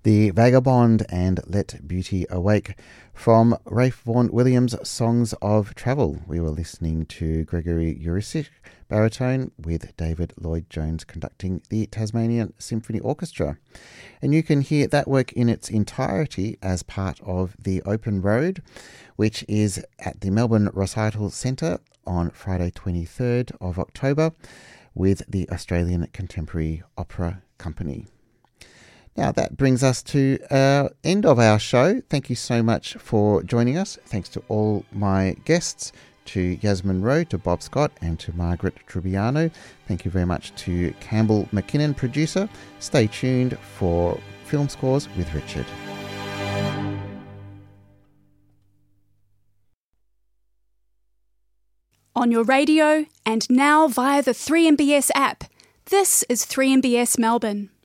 The Vagabond and Let Beauty Awake from Rafe Vaughan Williams' Songs of Travel. We were listening to Gregory Urisic, baritone, with David Lloyd-Jones conducting the Tasmanian Symphony Orchestra. And you can hear that work in its entirety as part of The Open Road, which is at the Melbourne Recital Centre on Friday 23rd of October with the Australian Contemporary Opera Company. Now that brings us to our end of our show. Thank you so much for joining us. Thanks to all my guests, to Yasmin Rowe, to Bob Scott and to Margaret Trubiano. Thank you very much to Campbell McKinnon, producer. Stay tuned for Film Scores with Richard. On your radio and now via the 3MBS app. This is 3MBS Melbourne.